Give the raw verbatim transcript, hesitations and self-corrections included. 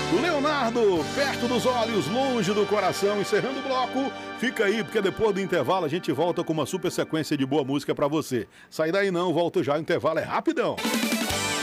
Leonardo, perto dos olhos, longe do coração, encerrando o bloco. Fica aí, porque depois do intervalo a gente volta com uma super sequência de boa música pra você. Sai daí não, volto já, o intervalo é rapidão.